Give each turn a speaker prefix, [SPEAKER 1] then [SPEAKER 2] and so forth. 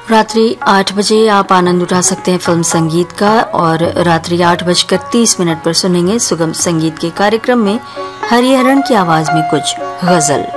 [SPEAKER 1] रात्रि 8 बजे आप आनंद उठा सकते हैं फिल्म संगीत का, और रात्रि 8:30 पर सुनेंगे सुगम संगीत के कार्यक्रम में हरिहरन की आवाज में कुछ गजल।